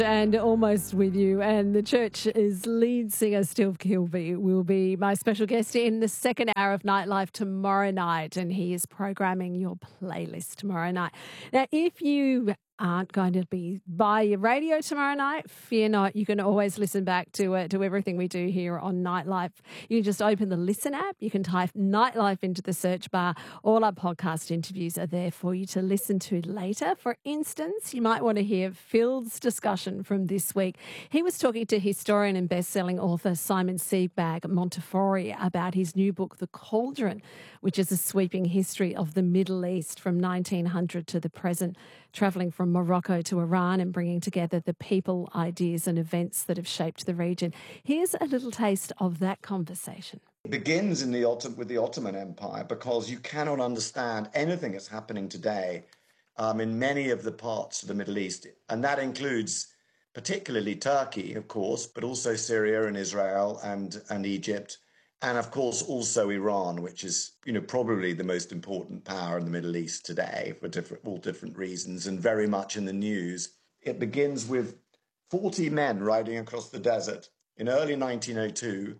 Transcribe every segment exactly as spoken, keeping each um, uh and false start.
And almost with you. And the Church's lead singer, Steve Kilbey, will be my special guest in the second hour of Nightlife tomorrow night. And he is programming your playlist tomorrow night. Now, if you aren't going to be by your radio tomorrow night, fear not. You can always listen back to uh, to everything we do here on Nightlife. You can just open the Listen app. You can type Nightlife into the search bar. All our podcast interviews are there for you to listen to later. For instance, you might want to hear Phil's discussion from this week. He was talking to historian and best-selling author Simon Sebag Montefiore about his new book, The Cauldron, which is a sweeping history of the Middle East from nineteen hundred to the present, travelling from Morocco to Iran and bringing together the people, ideas and events that have shaped the region. Here's a little taste of that conversation. It begins in the Ottoman, with the Ottoman Empire, because you cannot understand anything that's happening today um, in many of the parts of the Middle East. And that includes particularly Turkey, of course, but also Syria and Israel and, and Egypt. And of course, also Iran, which is, you know, probably the most important power in the Middle East today for different, all different reasons, and very much in the news. It begins with forty men riding across the desert in early nineteen oh two,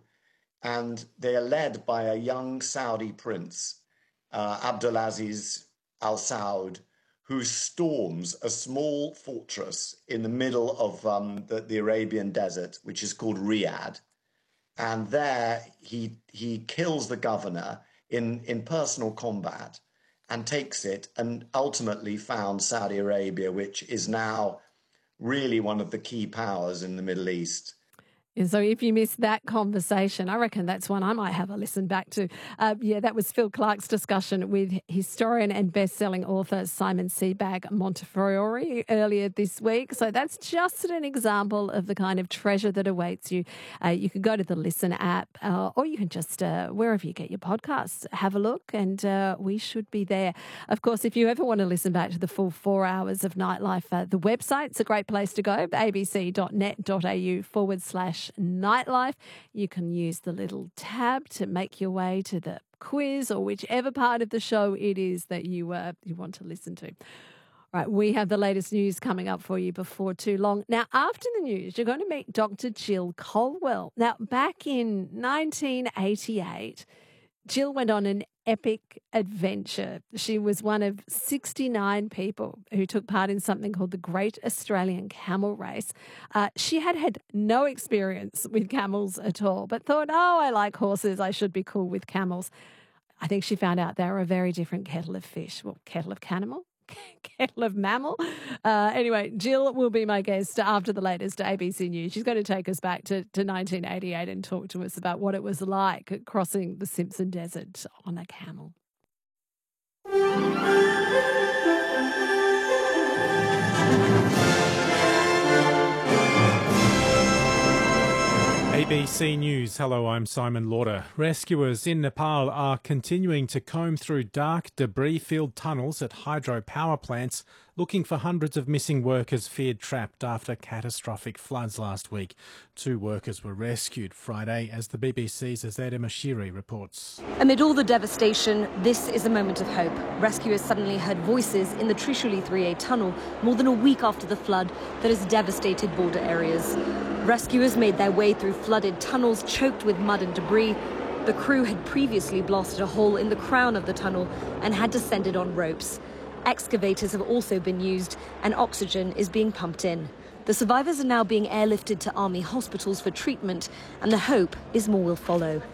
and they are led by a young Saudi prince, uh, Abdulaziz Al Saud, who storms a small fortress in the middle of um, the, the Arabian desert, which is called Riyadh. And there he he kills the governor in, in personal combat and takes it and ultimately found Saudi Arabia, which is now really one of the key powers in the Middle East. And so if you missed that conversation, I reckon that's one I might have a listen back to. Uh, yeah, that was Phil Clark's discussion with historian and best-selling author Simon Sebag Montefiore earlier this week. So that's just an example of the kind of treasure that awaits you. Uh, you can go to the Listen app uh, or you can just, uh, wherever you get your podcasts, have a look and uh, we should be there. Of course, if you ever want to listen back to the full four hours of Nightlife, uh, the website's a great place to go, abc.net.au forward slash Nightlife. You can use the little tab to make your way to the quiz or whichever part of the show it is that you uh, you want to listen to. Right, we have the latest news coming up for you before too long. Now, after the news, you're going to meet Doctor Jill Colwell. Now, back in nineteen eighty-eight, Jill went on an epic adventure. She was one of sixty-nine people who took part in something called the Great Australian Camel Race. Uh, she had had no experience with camels at all, but thought, oh, I like horses, I should be cool with camels. I think she found out they were a very different kettle of fish. Well, kettle of cannibal? Kettle of mammal. Uh, anyway, Jill will be my guest after the latest A B C News. She's going to take us back to, to nineteen eighty-eight and talk to us about what it was like crossing the Simpson Desert on a camel. A B C News. Hello, I'm Simon Lauder. Rescuers in Nepal are continuing to comb through dark, debris-filled tunnels at hydropower plants, looking for hundreds of missing workers feared trapped after catastrophic floods last week. Two workers were rescued Friday, as the B B C's Azeda Mashiri reports. Amid all the devastation, this is a moment of hope. Rescuers suddenly heard voices in the Trishuli three A tunnel more than a week after the flood that has devastated border areas. Rescuers made their way through flooded tunnels choked with mud and debris. The crew had previously blasted a hole in the crown of the tunnel and had descended on ropes. Excavators have also been used and oxygen is being pumped in. The survivors are now being airlifted to army hospitals for treatment, and the hope is more will follow.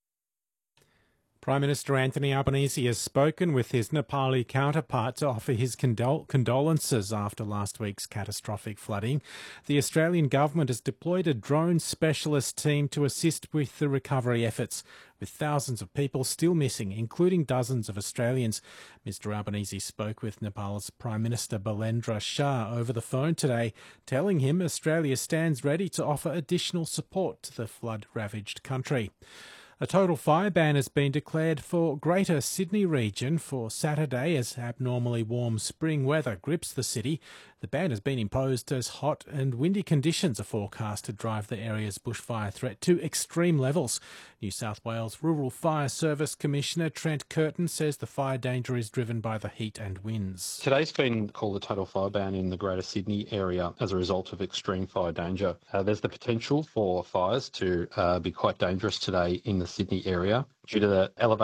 Prime Minister Anthony Albanese has spoken with his Nepali counterpart to offer his condol- condolences after last week's catastrophic flooding. The Australian government has deployed a drone specialist team to assist with the recovery efforts, with thousands of people still missing, including dozens of Australians. Mister Albanese spoke with Nepal's Prime Minister Balendra Shah over the phone today, telling him Australia stands ready to offer additional support to the flood-ravaged country. A total fire ban has been declared for Greater Sydney region for Saturday as abnormally warm spring weather grips the city. The ban has been imposed as hot and windy conditions are forecast to drive the area's bushfire threat to extreme levels. New South Wales Rural Fire Service Commissioner Trent Curtin says the fire danger is driven by the heat and winds. Today's been called a total fire ban in the Greater Sydney area as a result of extreme fire danger. Uh, there's the potential for fires to uh, be quite dangerous today in the Sydney area due to the elevated